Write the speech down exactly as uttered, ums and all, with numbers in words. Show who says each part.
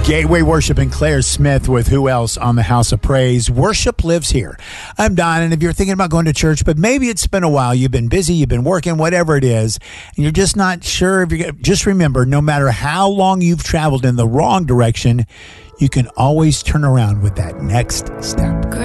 Speaker 1: Gateway Worship and Claire Smith with Who Else on the House of Praise. Worship lives here. I'm Don, and if you're thinking about going to church, but maybe it's been a while, you've been busy, you've been working, whatever it is, and you're just not sure if you're, just remember, no matter how long you've traveled in the wrong direction, you can always turn around with that next step.